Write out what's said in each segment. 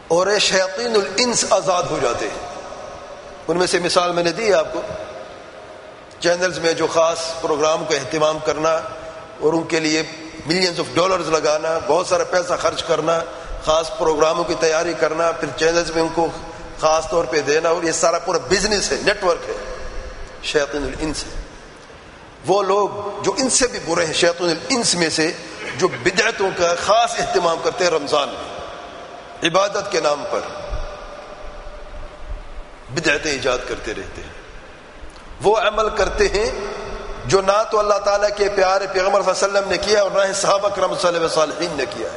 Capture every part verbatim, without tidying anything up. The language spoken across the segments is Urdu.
اور یہ شیاطین الانس آزاد ہو جاتے ہیں. ان میں سے مثال میں نے دی آپ کو، چینلز میں جو خاص پروگرام کا اہتمام کرنا اور ان کے لیے ملینز آف ڈالرز لگانا، بہت سارا پیسہ خرچ کرنا، خاص پروگراموں کی تیاری کرنا، پھر چینلز میں ان کو خاص طور پہ دینا، اور یہ سارا پورا بزنس ہے، نیٹ ورک ہے، شیاطین الانس ہے. وہ لوگ جو ان سے بھی برے ہیں شیاطین الانس میں سے، جو بدعتوں کا خاص اہتمام کرتے ہیں رمضان میں، عبادت کے نام پر بدعتیں ایجاد کرتے رہتے ہیں. وہ عمل کرتے ہیں جو نہ تو اللہ تعالیٰ کے پیارے پیغمبر صلی اللہ علیہ وسلم نے کیا اور نہ ہی صحابہ کرام صلی اللہ علیہ وسلم نے کیا ہے.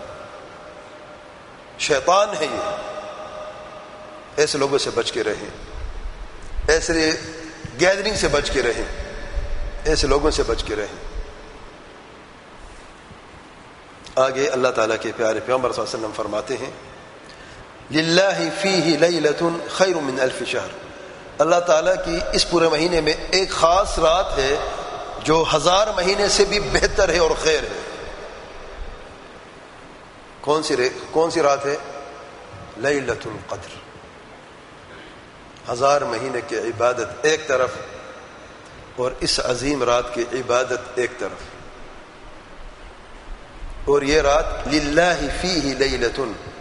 شیطان ہے یہ. ایسے لوگوں سے بچ کے رہیں، ایسے گیدرنگ سے بچ کے رہیں، ایسے لوگوں سے بچ کے رہیں. آگے اللہ تعالیٰ کے پیارے پیغمبر صلی اللہ علیہ وسلم فرماتے ہیں للہ فیہ لیلۃ خیر من الف شہر. اللہ تعالیٰ کی اس پورے مہینے میں ایک خاص رات ہے جو ہزار مہینے سے بھی بہتر ہے اور خیر ہے. کون سی کون سی رات ہے؟ لیلۃ القدر. ہزار مہینے کی عبادت ایک طرف اور اس عظیم رات کی عبادت ایک طرف. اور یہ رات للہ فیہ لیلۃ،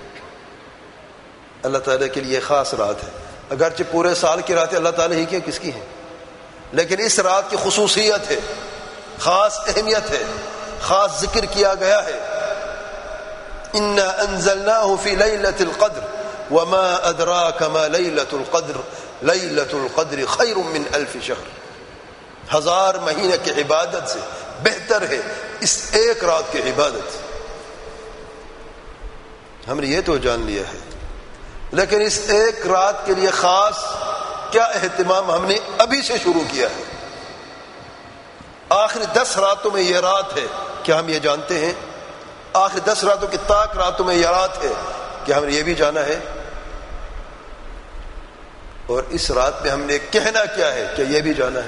اللہ تعالیٰ کے لیے خاص رات ہے. اگرچہ پورے سال کی راتیں اللہ تعالیٰ ہی کی کس کی ہیں، لیکن اس رات کی خصوصیت ہے، خاص اہمیت ہے، خاص ذکر کیا گیا ہے. انا انزلناہ فی لیلۃ القدر وما ادراک ما لیلۃ القدر لیلۃ القدر خیر من الف شہر. ہزار مہینے کی عبادت سے بہتر ہے اس ایک رات کی عبادت. ہم نے یہ تو جان لیا ہے، لیکن اس ایک رات کے لیے خاص کیا اہتمام ہم نے ابھی سے شروع کیا ہے. آخری دس راتوں میں یہ رات ہے، کیا ہم یہ جانتے ہیں؟ آخری دس راتوں کی طاق راتوں میں یہ رات ہے، کیا ہم نے یہ بھی جانا ہے؟ اور اس رات میں ہم نے کہنا کیا ہے، کیا یہ بھی جانا ہے؟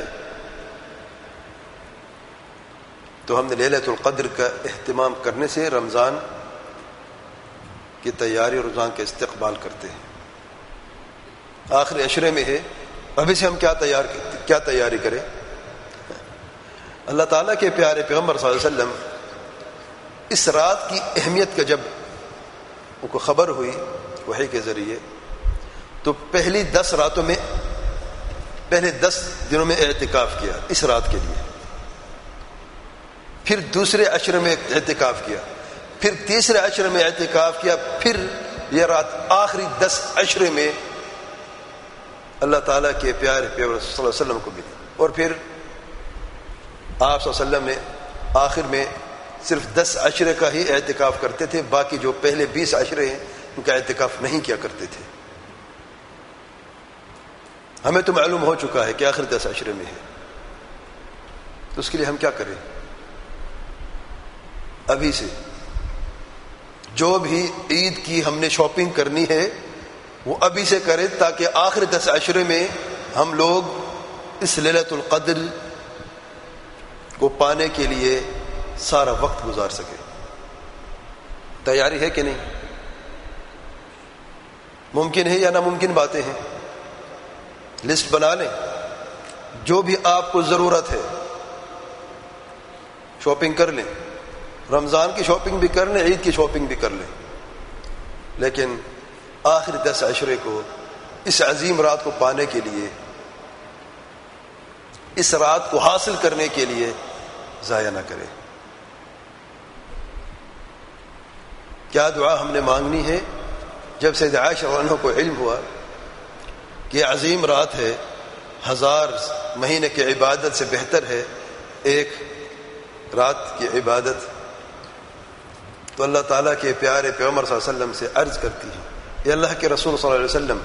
تو ہم نے لیلۃ القدر کا اہتمام کرنے سے رمضان کی تیاری اور رمضان کا استقبال کرتے ہیں. آخری عشرے میں ہے، ابھی سے ہم کیا تیار کیا تیاری کریں؟ اللہ تعالیٰ کے پیارے پیغمبر صلی اللہ علیہ وسلم اس رات کی اہمیت کا جب ان کو خبر ہوئی وحی کے ذریعے، تو پہلی دس راتوں میں پہلے دس دنوں میں اعتکاف کیا اس رات کے لیے، پھر دوسرے عشرے میں اعتکاف کیا، پھر تیسرے عشرے میں اعتکاف کیا، پھر یہ رات آخری دس عشرے میں اللہ تعالیٰ کے پیارے پیغمبر صلی اللہ علیہ وسلم کو ملی. اور پھر آپ صلی اللہ علیہ وسلم نے آخر میں صرف دس عشرے کا ہی اعتکاف کرتے تھے، باقی جو پہلے بیس عشرے ہیں ان کا اعتکاف نہیں کیا کرتے تھے. ہمیں تو معلوم ہو چکا ہے کہ آخر دس عشرے میں ہے، تو اس کے لیے ہم کیا کریں؟ ابھی سے جو بھی عید کی ہم نے شاپنگ کرنی ہے وہ ابھی سے کریں، تاکہ آخر دس عشرے میں ہم لوگ اس لیلۃ القدر کو پانے کے لیے سارا وقت گزار سکیں. تیاری ہے کہ نہیں؟ ممکن ہے یا ناممکن باتیں ہیں؟ لسٹ بنا لیں، جو بھی آپ کو ضرورت ہے شاپنگ کر لیں. رمضان کی شاپنگ بھی کر لیں، عید کی شاپنگ بھی کر لیں، لیکن آخری دس عشرے کو اس عظیم رات کو پانے کے لیے، اس رات کو حاصل کرنے کے لیے ضائع نہ کریں. کیا دعا ہم نے مانگنی ہے؟ جب سیدہ عائشہ رضی اللہ عنہا کو علم ہوا کہ عظیم رات ہے، ہزار مہینے کی عبادت سے بہتر ہے ایک رات کی عبادت، تو اللہ تعالیٰ کے پیارے پیغمبر صلی اللہ علیہ وسلم سے عرض کرتی ہے، اے اللہ کے رسول صلی اللہ علیہ وسلم،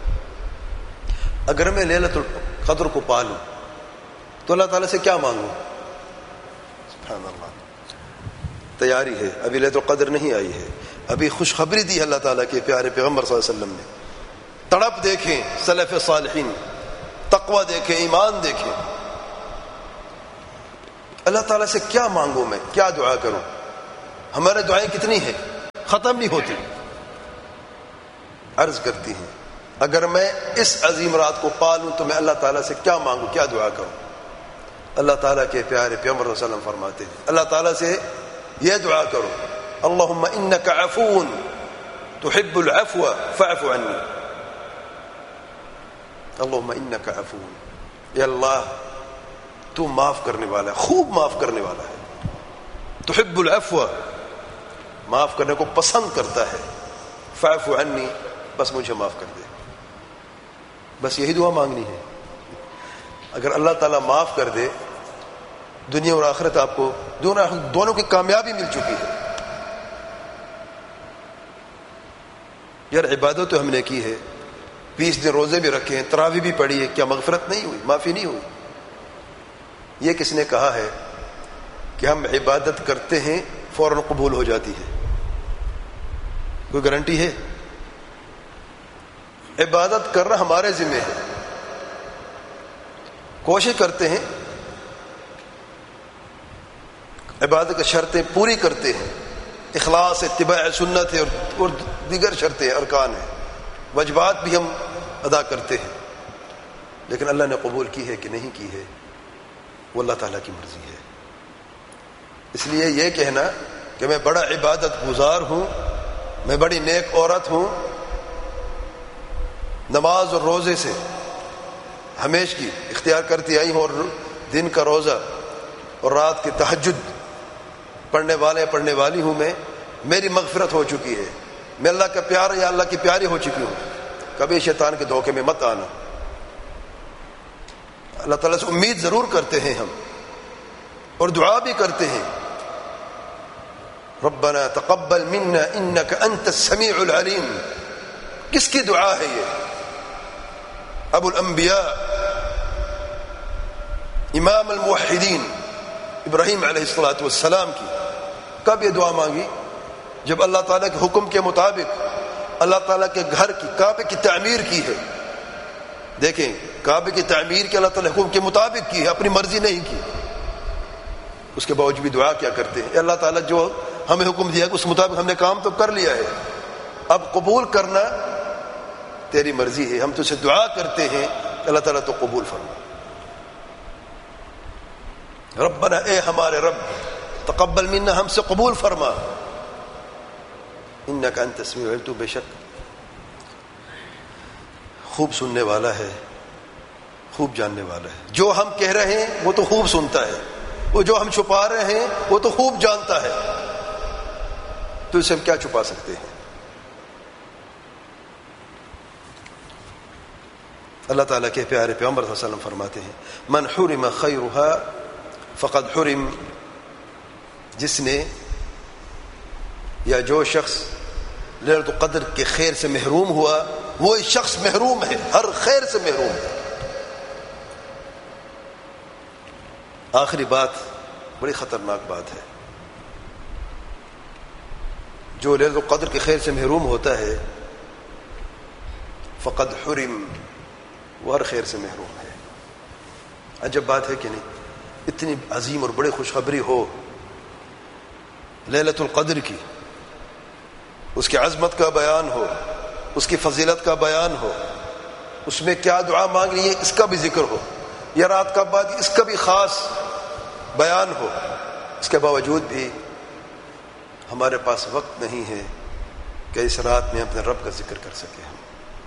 اگر میں لیلۃ القدر کو پا لوں تو اللہ تعالیٰ سے کیا مانگوں؟ سبحان اللہ. تیاری ہے، ابھی لیلۃ القدر نہیں آئی ہے، ابھی خوشخبری دی اللہ تعالیٰ کے پیارے پیغمبر صلی اللہ علیہ وسلم نے. تڑپ دیکھیں سلف صالحین، تقوی دیکھیں، ایمان دیکھیں. اللہ تعالیٰ سے کیا مانگوں میں، کیا دعا کروں؟ ہمارے دعائیں کتنی ہیں، ختم نہیں ہوتی. عرض کرتی ہیں اگر میں اس عظیم رات کو پالوں تو میں اللہ تعالیٰ سے کیا مانگوں, کیا دعا کروں؟ اللہ تعالیٰ کے پیارے پیغمبر صلی اللہ علیہ وسلم فرماتے ہیں اللہ تعالیٰ سے یہ دعا کرو, اللہم انک عفو تحب العفو فاعف عنی. اللہم انک عفو, اے اللہ تو معاف کرنے والا ہے, خوب معاف کرنے والا ہے. تحب العفو, معاف کرنے کو پسند کرتا ہے. فاعف عنی, بس مجھے معاف کر دے. بس یہی دعا مانگنی ہے. اگر اللہ تعالیٰ معاف کر دے, دنیا اور آخرت آپ کو دونوں دونوں کی کامیابی مل چکی ہے. یار عبادت تو ہم نے کی ہے, بیس دن روزے بھی رکھے ہیں, تراویح بھی پڑھی ہے, کیا مغفرت نہیں ہوئی, معافی نہیں ہوئی؟ یہ کس نے کہا ہے کہ ہم عبادت کرتے ہیں فوراً قبول ہو جاتی ہے؟ کوئی گارنٹی ہے؟ عبادت کرنا ہمارے ذمہ ہے. کوشش کرتے ہیں, عبادت کی شرطیں پوری کرتے ہیں, اخلاص, اتباع سنت ہے اور دیگر شرطیں ارکان ہیں, واجبات بھی ہم ادا کرتے ہیں, لیکن اللہ نے قبول کی ہے کہ نہیں کی ہے وہ اللہ تعالیٰ کی مرضی ہے. اس لیے یہ کہنا کہ میں بڑا عبادت گزار ہوں, میں بڑی نیک عورت ہوں, نماز اور روزے سے ہمیش کی اختیار کرتی آئی ہوں, اور دن کا روزہ اور رات کی تہجد پڑھنے والے پڑھنے والی ہوں, میں میری مغفرت ہو چکی ہے, میں اللہ کا پیار یا اللہ کی پیاری ہو چکی ہوں. کبھی شیطان کے دھوکے میں مت آنا. اللہ تعالیٰ سے امید ضرور کرتے ہیں ہم, اور دعا بھی کرتے ہیں, ربنا تقبل منا انک انت السمیع العلیم. کس کی دعا ہے یہ؟ ابو الانبیاء امام الموحدین ابراہیم علیہ الصلوۃ والسلام کی. کب یہ دعا مانگی؟ جب اللہ تعالیٰ کے حکم کے مطابق اللہ تعالیٰ کے گھر کی, کعبے کی تعمیر کی ہے. دیکھیں, کعبے کی تعمیر کے اللہ تعالیٰ حکم کے مطابق کی ہے, اپنی مرضی نہیں کی. اس کے باوجود بھی دعا کیا کرتے ہیں, اللہ تعالیٰ جو ہمیں حکم دیا اس مطابق ہم نے کام تو کر لیا ہے, اب قبول کرنا تیری مرضی ہے. ہم تو سے دعا کرتے ہیں اللہ تعالیٰ تو قبول فرما. ربنا, اے ہمارے رب, تقبل منا, ہم سے قبول فرما, انک انت السمیع العلیم, تو بے شک خوب سننے والا ہے, خوب جاننے والا ہے. جو ہم کہہ رہے ہیں وہ تو خوب سنتا ہے, وہ جو ہم چھپا رہے ہیں وہ تو خوب جانتا ہے, تو اسے ہم کیا چھپا سکتے ہیں؟ اللہ تعالیٰ کے پیارے پیغمبر صلی اللہ علیہ وسلم فرماتے ہیں من حرم خیرها فقد حرم, جس نے یا جو شخص لیلۃ القدر کے خیر سے محروم ہوا وہ شخص محروم ہے, ہر خیر سے محروم ہے. آخری بات بڑی خطرناک بات ہے, جو لیلۃ القدر کے خیر سے محروم ہوتا ہے فقد حرم, وہ ہر خیر سے محروم ہے. عجب بات ہے کہ نہیں؟ اتنی عظیم اور بڑی خوشخبری ہو لیلۃ القدر کی, اس کی عظمت کا بیان ہو, اس کی فضیلت کا بیان ہو, اس میں کیا دعا مانگنی ہے اس کا بھی ذکر ہو, یا رات کا بعد اس کا بھی خاص بیان ہو, اس کے باوجود بھی ہمارے پاس وقت نہیں ہے کہ اس رات میں اپنے رب کا ذکر کر سکے. ہم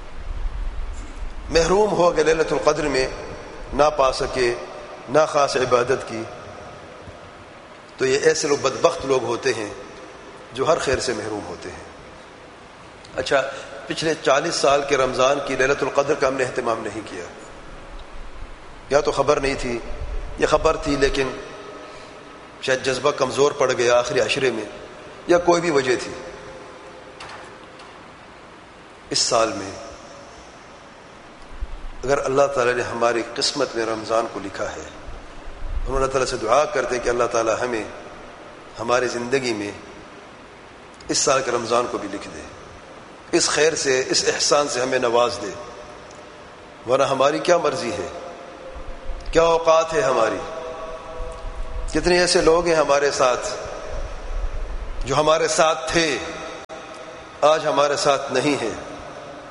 محروم ہو گئے لیلۃ القدر میں, نہ پا سکے, نہ خاص عبادت کی, تو یہ ایسے لوگ بدبخت لوگ ہوتے ہیں جو ہر خیر سے محروم ہوتے ہیں. اچھا, پچھلے چالیس سال کے رمضان کی لیلۃ القدر کا ہم نے اہتمام نہیں کیا, یا تو خبر نہیں تھی, یا خبر تھی لیکن شاید جذبہ کمزور پڑ گیا آخری عشرے میں, یا کوئی بھی وجہ تھی. اس سال میں اگر اللہ تعالیٰ نے ہماری قسمت میں رمضان کو لکھا ہے, ہم اللہ تعالیٰ سے دعا کرتے ہیں کہ اللہ تعالیٰ ہمیں ہماری زندگی میں اس سال کے رمضان کو بھی لکھ دے, اس خیر سے, اس احسان سے ہمیں نواز دے. ورنہ ہماری کیا مرضی ہے, کیا اوقات ہے ہماری. کتنے ایسے لوگ ہیں ہمارے ساتھ جو ہمارے ساتھ تھے, آج ہمارے ساتھ نہیں ہیں.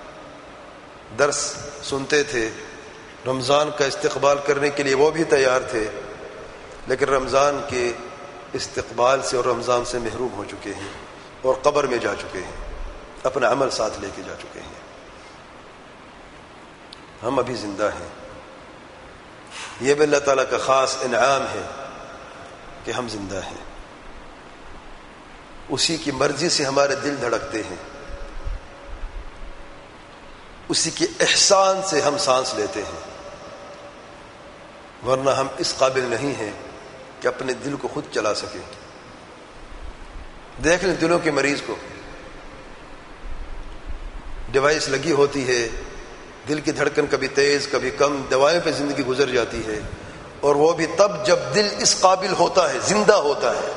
درس سنتے تھے، رمضان کا استقبال کرنے کے لیے وہ بھی تیار تھے، لیکن رمضان کے استقبال سے اور رمضان سے محروم ہو چکے ہیں اور قبر میں جا چکے ہیں، اپنا عمل ساتھ لے کے جا چکے ہیں۔ ہم ابھی زندہ ہیں، یہ بھی اللہ تعالیٰ کا خاص انعام ہے کہ ہم زندہ ہیں، اسی کی مرضی سے ہمارے دل دھڑکتے ہیں، اسی کے احسان سے ہم سانس لیتے ہیں، ورنہ ہم اس قابل نہیں ہیں کہ اپنے دل کو خود چلا سکیں۔ دیکھ لیں دلوں کے مریض کو، ڈیوائس لگی ہوتی ہے، دل کی دھڑکن کبھی تیز کبھی کم، دوائیں پہ زندگی گزر جاتی ہے، اور وہ بھی تب جب دل اس قابل ہوتا ہے، زندہ ہوتا ہے،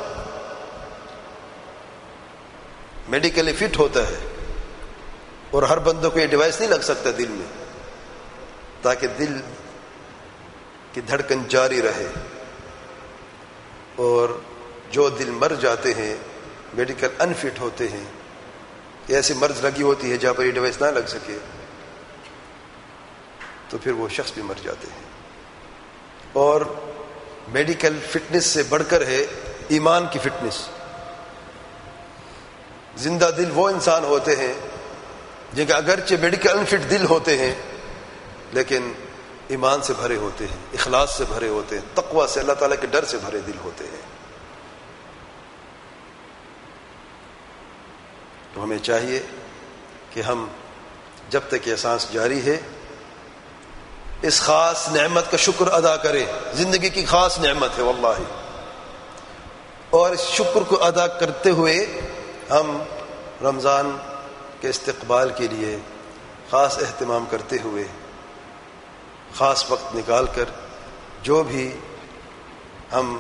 میڈیکلی فٹ ہوتا ہے۔ اور ہر بندوں کو یہ ڈیوائس نہیں لگ سکتا دل میں، تاکہ دل کی دھڑکن جاری رہے۔ اور جو دل مر جاتے ہیں، میڈیکل انفٹ ہوتے ہیں، ایسی مرض لگی ہوتی ہے جہاں پر یہ ڈیوائس نہ لگ سکے، تو پھر وہ شخص بھی مر جاتے ہیں۔ اور میڈیکل فٹنس سے بڑھ کر ہے ایمان کی فٹنس۔ زندہ دل وہ انسان ہوتے ہیں جن کے اگرچہ میڈیکل انفٹ دل ہوتے ہیں، لیکن ایمان سے بھرے ہوتے ہیں، اخلاص سے بھرے ہوتے ہیں، تقوی سے، اللہ تعالیٰ کے ڈر سے بھرے دل ہوتے ہیں۔ تو ہمیں چاہیے کہ ہم جب تک یہ سانس جاری ہے اس خاص نعمت کا شکر ادا کریں۔ زندگی کی خاص نعمت ہے واللہ، اور اس شکر کو ادا کرتے ہوئے ہم رمضان کے استقبال کے لیے خاص اہتمام کرتے ہوئے خاص وقت نکال کر جو بھی ہم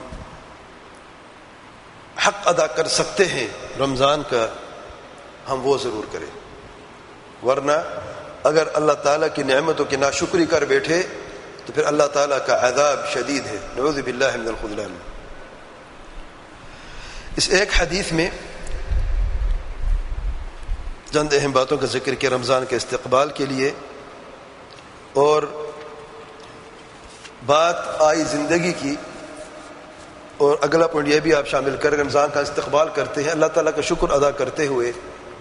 حق ادا کر سکتے ہیں رمضان کا، ہم وہ ضرور کریں۔ ورنہ اگر اللہ تعالیٰ کی نعمتوں کی ناشکری کر بیٹھے تو پھر اللہ تعالیٰ کا عذاب شدید ہے، نعوذ باللہ من الخذلان۔ اس ایک حدیث میں چند اہم باتوں کا ذکر کیا رمضان کے استقبال کے لیے، اور بات آئی زندگی کی، اور اگلا پوائنٹ یہ بھی آپ شامل کر رمضان کا استقبال کرتے ہیں اللہ تعالیٰ کا شکر ادا کرتے ہوئے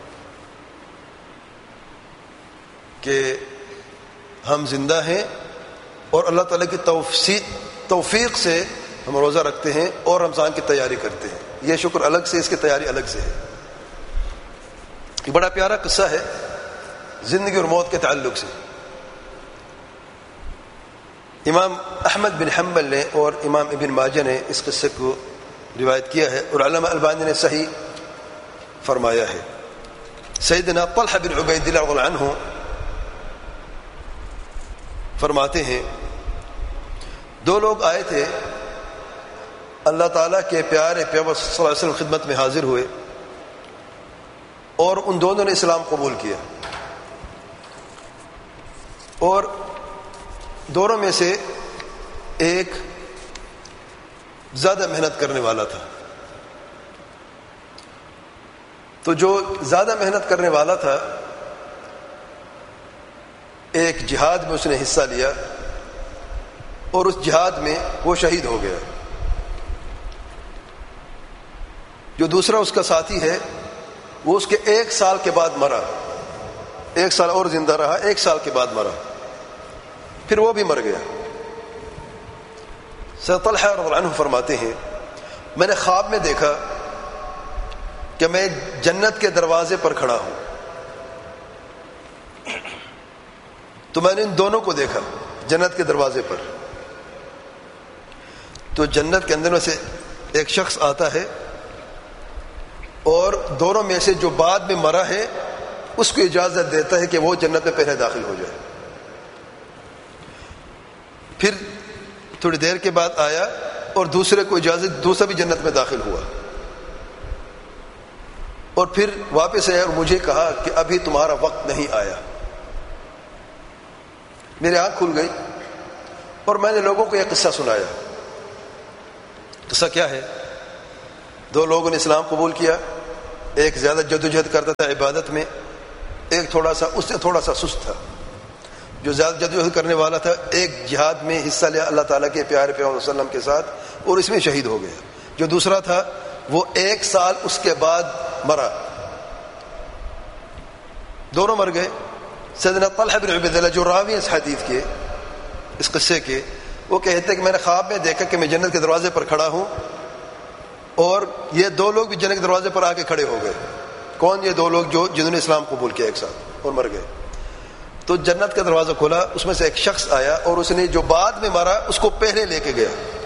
کہ ہم زندہ ہیں، اور اللہ تعالیٰ کی توفیق توفیق سے ہم روزہ رکھتے ہیں اور رمضان کی تیاری کرتے ہیں۔ یہ شکر الگ سے، اس کی تیاری الگ سے ہے۔ یہ بڑا پیارا قصہ ہے زندگی اور موت کے تعلق سے۔ امام احمد بن حنبل نے اور امام ابن ماجہ نے اس قصے کو روایت کیا ہے، اور علامہ البانی نے صحیح فرمایا ہے۔ سیدنا طلحہ بن عبید اللہ رضی اللہ عنہ فرماتے ہیں دو لوگ آئے تھے، اللہ تعالیٰ کے پیارے پیغمبر صلی اللہ علیہ وسلم خدمت میں حاضر ہوئے، اور ان دونوں نے اسلام قبول کیا، اور دونوں میں سے ایک زیادہ محنت کرنے والا تھا۔ تو جو زیادہ محنت کرنے والا تھا ایک جہاد میں اس نے حصہ لیا، اور اس جہاد میں وہ شہید ہو گیا۔ جو دوسرا اس کا ساتھی ہے وہ اس کے ایک سال کے بعد مرا، ایک سال اور زندہ رہا، ایک سال کے بعد مرا، پھر وہ بھی مر گیا۔ سیدنا طلحہ رضی اللہ عنہ فرماتے ہیں میں نے خواب میں دیکھا کہ میں جنت کے دروازے پر کھڑا ہوں، تو میں نے ان دونوں کو دیکھا جنت کے دروازے پر۔ تو جنت کے اندر میں سے ایک شخص آتا ہے، اور دونوں میں سے جو بعد میں مرا ہے اس کو اجازت دیتا ہے کہ وہ جنت میں پہلے داخل ہو جائے۔ پھر تھوڑی دیر کے بعد آیا اور دوسرے کو اجازت، دوسرا بھی جنت میں داخل ہوا، اور پھر واپس آیا اور مجھے کہا کہ ابھی تمہارا وقت نہیں آیا۔ میری آنکھ کھل گئی اور میں نے لوگوں کو یہ قصہ سنایا۔ قصہ کیا ہے؟ دو لوگوں نے اسلام قبول کیا، ایک زیادہ جدوجہد کرتا تھا عبادت میں، ایک تھوڑا سا اس سے تھوڑا سا سست تھا۔ جو زیادہ جدوجہد کرنے والا تھا، ایک جہاد میں حصہ لیا اللہ تعالیٰ کے پیارے پیغمبر صلی اللہ علیہ وسلم کے ساتھ اور اس میں شہید ہو گیا. جو دوسرا تھا وہ ایک سال اس کے بعد مرا. دونوں مر گئے. سیدنا طلحہ بن عبید اللہ جو راوی اس حدیث کے، اس قصے کے، وہ کہتے ہیں کہ میں نے خواب میں دیکھا کہ میں جنت کے دروازے پر کھڑا ہوں اور یہ دو لوگ بھی جنت کے دروازے پر آ کے کھڑے ہو گئے. کون؟ یہ دو لوگ جو جنہوں نے اسلام قبول کیا ایک ساتھ اور مر گئے. تو جنت کا دروازہ کھولا، اس میں سے ایک شخص آیا اور اس نے جو بعد میں مرا اس کو پہلے لے کے گیا،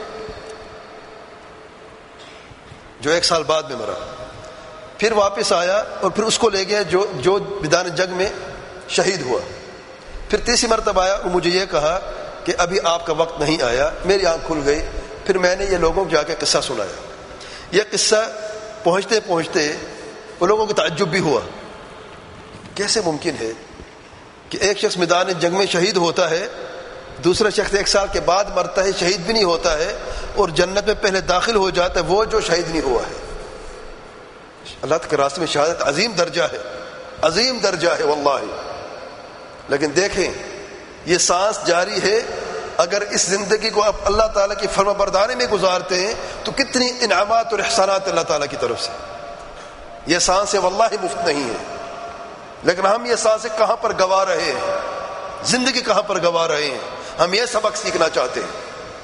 جو ایک سال بعد میں مرا. پھر واپس آیا اور پھر اس کو لے گیا جو جو میدان جنگ میں شہید ہوا. پھر تیسری مرتبہ آیا اور مجھے یہ کہا کہ ابھی آپ کا وقت نہیں آیا. میری آنکھ کھل گئی. پھر میں نے یہ لوگوں کو جا کے قصہ سنایا. یہ قصہ پہنچتے پہنچتے وہ لوگوں کو تعجب بھی ہوا. کیسے ممکن ہے کہ ایک شخص میدان جنگ میں شہید ہوتا ہے، دوسرا شخص ایک سال کے بعد مرتا ہے، شہید بھی نہیں ہوتا ہے، اور جنت میں پہلے داخل ہو جاتا ہے وہ جو شہید نہیں ہوا ہے. اللہ کے راستے میں شہادت عظیم درجہ ہے، عظیم درجہ ہے واللہ. لیکن دیکھیں یہ سانس جاری ہے، اگر اس زندگی کو آپ اللہ تعالیٰ کی فرما برداری میں گزارتے ہیں تو کتنی انعامات اور احسانات اللہ تعالیٰ کی طرف سے. یہ سانسیں واللہ مفت نہیں ہے، لیکن ہم یہ سانسیں کہاں پر گوا رہے ہیں، زندگی کہاں پر گوا رہے ہیں. ہم یہ سبق سیکھنا چاہتے ہیں.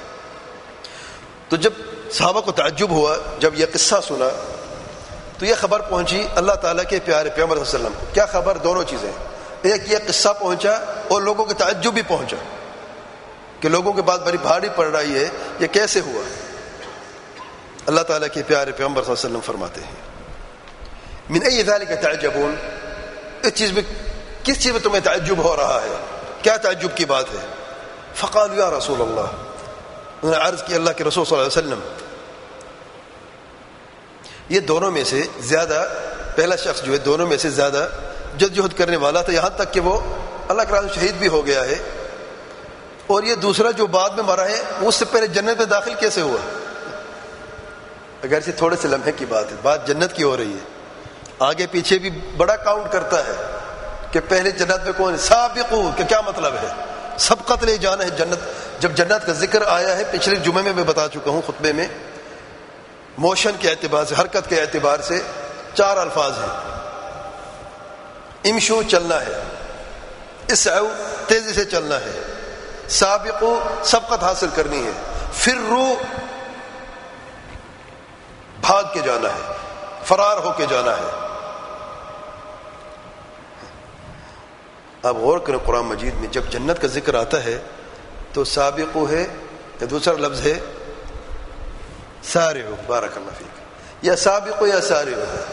تو جب صحابہ کو تعجب ہوا، جب یہ قصہ سنا تو یہ خبر پہنچی اللہ تعالیٰ کے پیارے پیغمبر صلی اللہ علیہ وسلم کو. کیا خبر؟ دونوں چیزیں. ایک یہ قصہ پہنچا اور لوگوں کے تعجب بھی پہنچا کہ لوگوں کے بعد بڑی بھاری پڑ رہی ہے، یہ کیسے ہوا. اللہ تعالیٰ کے پیارے پیغمبر صلی اللہ علیہ وسلم فرماتے ہیں من ای ذلک تعجبون، اس چیز میں کس چیز میں تمہیں تعجب ہو رہا ہے، کیا تعجب کی بات ہے. فقالوا یا رسول اللہ، انہوں نے عرض کی اللہ کے رسول صلی اللہ علیہ وسلم یہ دونوں میں سے زیادہ، پہلا شخص جو ہے دونوں میں سے زیادہ جدوجہد کرنے والا تھا، یہاں تک کہ وہ اللہ کے راستے شہید بھی ہو گیا ہے، اور یہ دوسرا جو بعد میں مرا ہے وہ اس سے پہلے جنت میں داخل کیسے ہوا. اگرچہ تھوڑے سے لمحے کی بات ہے، بات جنت کی ہو رہی ہے، آگے پیچھے بھی بڑا کاؤنٹ کرتا ہے کہ پہلے جنت میں کون. سابقو کہ کیا مطلب ہے؟ سبقت لے جانا ہے جنت. جب جنت کا ذکر آیا ہے پچھلے جمعے میں میں بتا چکا ہوں خطبے میں، موشن کے اعتبار سے، حرکت کے اعتبار سے چار الفاظ ہیں. امشو چلنا ہے، اسعو تیزی سے چلنا ہے، سابقو سبقت حاصل کرنی ہے، فرو بھاگ کے جانا ہے، فرار ہو کے جانا ہے. اب غور کریں قرآن مجید میں جب جنت کا ذکر آتا ہے تو سابقو ہے یا دوسرا لفظ ہے سارعو، بارک اللہ فیک، یا سابقو یا سارعو ہے.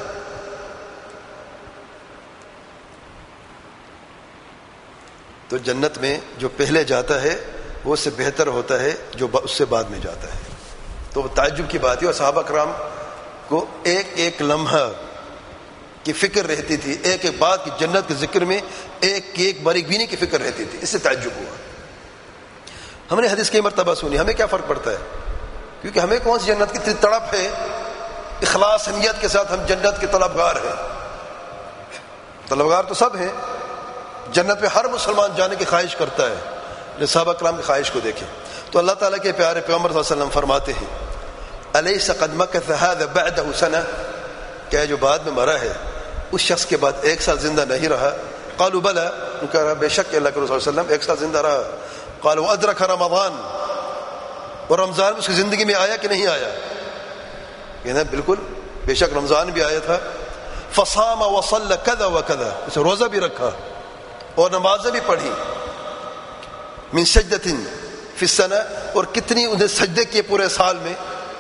تو جنت میں جو پہلے جاتا ہے وہ اس سے بہتر ہوتا ہے جو اس سے بعد میں جاتا ہے. تو تعجب کی بات ہے، اور صحابہ کرام کو ایک ایک لمحہ کی فکر رہتی تھی، ایک ایک بات کی جنت کے ذکر میں ایک ایک باریک بینی کی فکر رہتی تھی. اس سے تعجب ہوا. ہم نے حدیث کئی مرتبہ سنی، ہمیں کیا فرق پڑتا ہے؟ کیونکہ ہمیں کون سی جنت کی تڑپ ہے، اخلاص نیت کے ساتھ ہم جنت کے طلبگار ہیں. طلبگار تو سب ہیں، جنت میں ہر مسلمان جانے کی خواہش کرتا ہے. صحابہ کرام کی خواہش کو دیکھیں تو اللہ تعالیٰ کے پیارے پیغمبر صلی اللہ علیہ وسلم فرماتے ہیں الیس قد مکث هذا بعده سنہ، کیا جو بعد میں مرا ہے اس شخص کے بعد ایک سال زندہ نہیں رہا؟ قالوا بلا، ان کا رہا بے شک اللہ کے رسول صلی اللہ علیہ وسلم ایک سال زندہ رہا. قالوا ادرک رمضان، اور رمضان اس کی زندگی میں آیا کہ نہیں آیا؟ کہنا بالکل بے شک رمضان بھی آیا تھا. فصام وصلى كذا وكذا، اسے روزہ بھی رکھا اور نمازیں بھی پڑھی. من سجدۃ فی السنہ، اور کتنی انہیں سجدے کیے پورے سال میں؟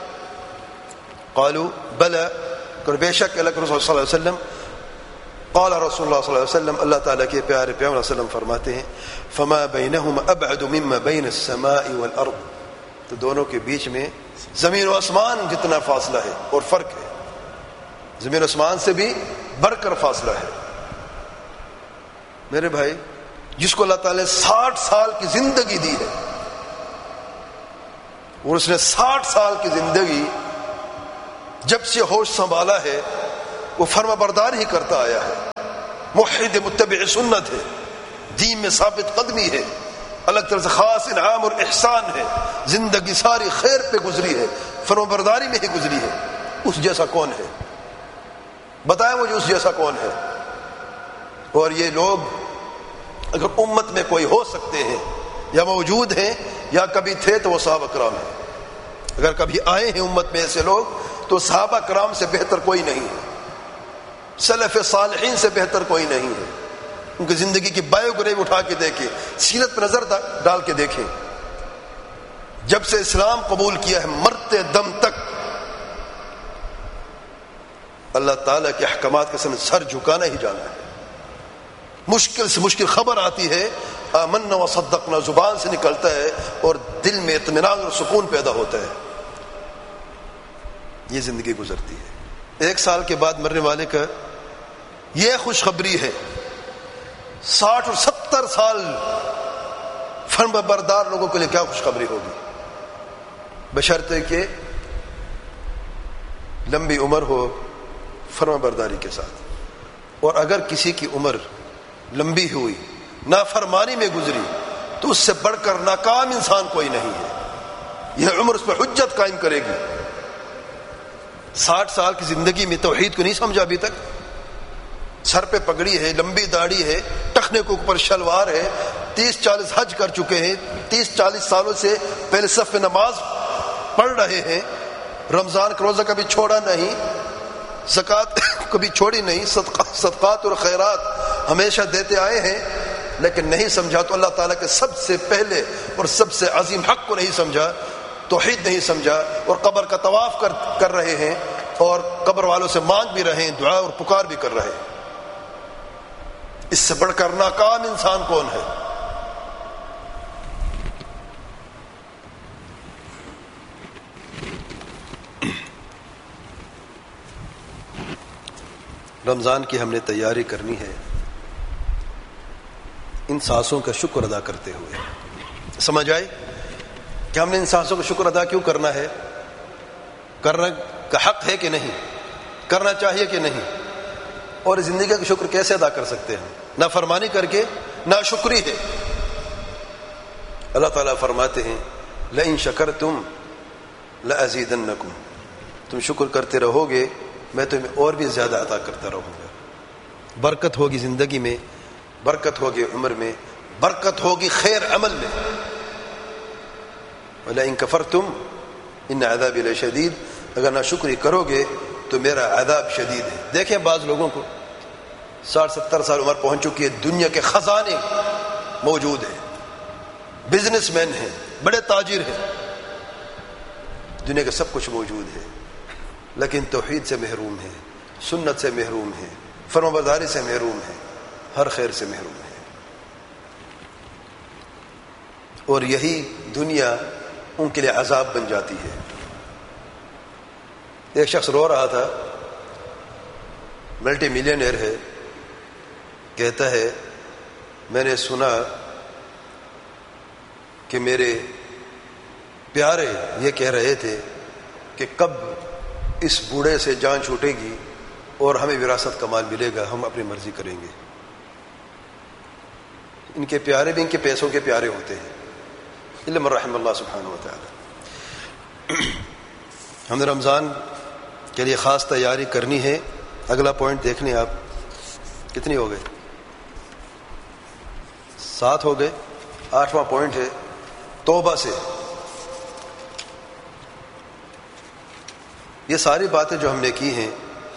قالوا بلا، کہ بے شک اللہ کے رسول صلی اللہ علیہ وسلم. قال رسول اللہ صلی اللہ علیہ وسلم، اللہ تعالیٰ کے پیارے پیغمبر صلی اللہ علیہ وسلم فرماتے ہیں فما بینہما ابعد مما بین السماء والارض، تو دونوں کے بیچ میں زمین و آسمان جتنا فاصلہ ہے اور فرق ہے، زمین و آسمان سے بھی بڑھ کر فاصلہ ہے. میرے بھائی، جس کو اللہ تعالیٰ نے ساٹھ سال کی زندگی دی ہے اور اس نے ساٹھ سال کی زندگی جب سے ہوش سنبھالا ہے وہ فرما بردار ہی کرتا آیا ہے، موحد متبع سنت ہے، دین میں ثابت قدمی ہے، اللہ تعالیٰ سے خاص انعام اور احسان ہے، زندگی ساری خیر پہ گزری ہے، فرمانبرداری میں ہی گزری ہے، اس جیسا کون ہے؟ بتائیں مجھے اس جیسا کون ہے؟ اور یہ لوگ اگر امت میں کوئی ہو سکتے ہیں یا موجود ہیں یا کبھی تھے تو وہ صحابہ کرام ہیں. اگر کبھی آئے ہیں امت میں ایسے لوگ تو صحابہ کرام سے بہتر کوئی نہیں ہے، سلف صالحین سے بہتر کوئی نہیں ہے. ان کی زندگی کی بایوگراف اٹھا کے دیکھیں، سیرت پر نظر ڈال کے دیکھیں. جب سے اسلام قبول کیا ہے مرتے دم تک اللہ تعالیٰ کے احکامات کے سامنے سر جھکانا ہی جانا ہے. مشکل سے مشکل خبر آتی ہے، آمنا و صدقنا زبان سے نکلتا ہے اور دل میں اطمینان اور سکون پیدا ہوتا ہے. یہ زندگی گزرتی ہے. ایک سال کے بعد مرنے والے کا یہ خوشخبری ہے، ساٹھ اور ستر سال فرما بردار لوگوں کے لیے کیا خوشخبری ہوگی، بشرطے کہ لمبی عمر ہو فرما برداری کے ساتھ. اور اگر کسی کی عمر لمبی ہوئی نافرمانی میں گزری تو اس سے بڑھ کر ناکام انسان کوئی نہیں ہے. یہ عمر اس پہ حجت قائم کرے گی. ساٹھ سال کی زندگی میں توحید کو نہیں سمجھا ابھی تک، سر پہ پگڑی ہے، لمبی داڑھی ہے، ٹخنے کے اوپر شلوار ہے، تیس چالیس حج کر چکے ہیں، تیس چالیس سالوں سے پہلے صف میں نماز پڑھ رہے ہیں، رمضان کا روزہ کبھی چھوڑا نہیں، زکوٰۃ کبھی چھوڑی نہیں، صدقات اور خیرات ہمیشہ دیتے آئے ہیں، لیکن نہیں سمجھا تو اللہ تعالیٰ کے سب سے پہلے اور سب سے عظیم حق کو نہیں سمجھا، توحید نہیں سمجھا، اور قبر کا طواف کر کر رہے ہیں اور قبر والوں سے مانگ بھی رہے ہیں، دعا اور پکار بھی کر رہے ہیں. اس سے بڑھ کر ناکام انسان کون ہے؟ رمضان کی ہم نے تیاری کرنی ہے ان سانسوں کا شکر ادا کرتے ہوئے. سمجھ آئے کہ ہم نے ان سانسوں کا شکر ادا کیوں کرنا ہے؟ کرنا کا حق ہے کہ نہیں؟ کرنا چاہیے کہ نہیں؟ اور زندگی کا شکر کیسے ادا کر سکتے ہیں؟ نہ فرمانی کر کے، نہ شکری ہے. اللہ تعالیٰ فرماتے ہیں لئن شکرتم لأزیدنکم، تم شکر کرتے رہو گے میں تمہیں اور بھی زیادہ عطا کرتا رہوں گا. برکت ہوگی زندگی میں، برکت ہوگی عمر میں، برکت ہوگی خیر عمل میں. وَلَئِن كَفَرْتُمْ إِنَّ عَذَابِي لَشَدِيدٌ، اگر نہ شکری کرو گے تو میرا عذاب شدید ہے. دیکھیں بعض لوگوں کو ساٹھ ستر سال عمر پہنچ چکی ہے، دنیا کے خزانے موجود ہیں، بزنس مین ہیں، بڑے تاجر ہیں، دنیا کا سب کچھ موجود ہے، لیکن توحید سے محروم ہے، سنت سے محروم ہے، فرمانبرداری سے محروم ہے، ہر خیر سے محروم ہے. اور یہی دنیا ان کے لیے عذاب بن جاتی ہے. ایک شخص رو رہا تھا، ملٹی ملینئر ہے، کہتا ہے میں نے سنا کہ میرے پیارے یہ کہہ رہے تھے کہ کب اس بوڑھے سے جان چھوٹے گی اور ہمیں وراثت کا مال ملے گا، ہم اپنی مرضی کریں گے. ان کے پیارے بھی ان کے پیسوں کے پیارے ہوتے ہیں، الا من رحم اللہ سبحانہ و تعالی. ہم نے رمضان کے لیے خاص تیاری کرنی ہے. اگلا پوائنٹ دیکھ لیں آپ، کتنی ہو گئے؟ سات ہو گئے. آٹھواں پوائنٹ ہے توبہ سے. یہ ساری باتیں جو ہم نے کی ہیں،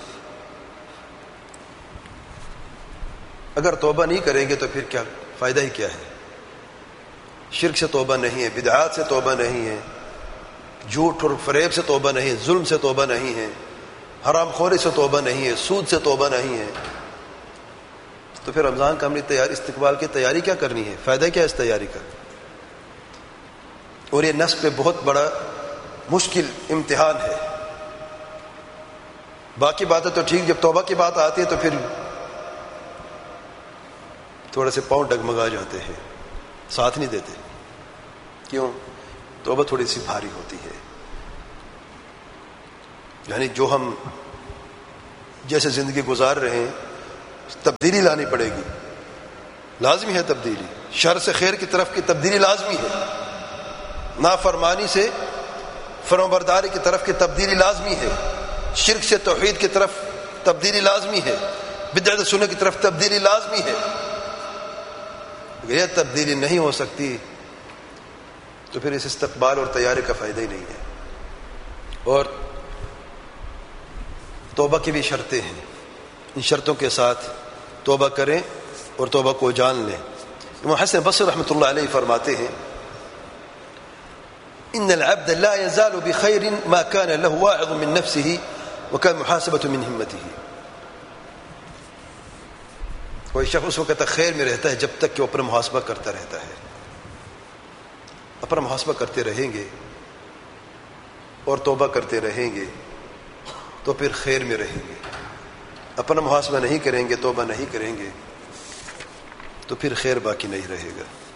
اگر توبہ نہیں کریں گے تو پھر کیا فائدہ ہی کیا ہے؟ شرک سے توبہ نہیں ہے، بدعات سے توبہ نہیں ہے، جھوٹ اور فریب سے توبہ نہیں ہے، ظلم سے توبہ نہیں ہے، حرام خوری سے توبہ نہیں ہے، سود سے توبہ نہیں ہے، تو پھر رمضان کا ہم نے تیاری استقبال کی تیاری کیا کرنی ہے؟ فائدہ کیا اس تیاری کا؟ اور یہ نفس پہ بہت بڑا مشکل امتحان ہے. باقی باتیں تو ٹھیک، جب توبہ کی بات آتی ہے تو پھر تھوڑے سے پاؤں ڈگمگا جاتے ہیں، ساتھ نہیں دیتے. کیوں؟ توبہ تھوڑی سی بھاری ہوتی ہے. یعنی جو ہم جیسے زندگی گزار رہے ہیں تبدیلی لانی پڑے گی. لازمی ہے تبدیلی، شر سے خیر کی طرف کی تبدیلی لازمی ہے، نافرمانی سے فرمانبرداری کی طرف کی تبدیلی لازمی ہے، شرک سے توحید کی طرف تبدیلی لازمی ہے، بدعت سنت کی طرف تبدیلی لازمی ہے۔ اگر یہ تبدیلی نہیں ہو سکتی تو پھر اس استقبال اور تیاری کا فائدہ ہی نہیں ہے۔ اور توبہ کی بھی شرطیں ہیں، ان شرطوں کے ساتھ توبہ کریں اور توبہ کو جان لیں۔ امام حسن بصری رحمۃ اللہ علیہ فرماتے ہیں ان العبد لا يزال بخير ما كان له واعظ من نفسه وكان محاسبة من همته۔ کوئی شخص اس وقت خیر میں رہتا ہے جب تک کہ وہ اپنا محاسبہ کرتا رہتا ہے، اپنا محاسبہ کرتے رہیں گے اور توبہ کرتے رہیں گے تو پھر خیر میں رہیں گے، اپنا محاسبہ نہیں کریں گے، توبہ نہیں کریں گے تو پھر خیر باقی نہیں رہے گا۔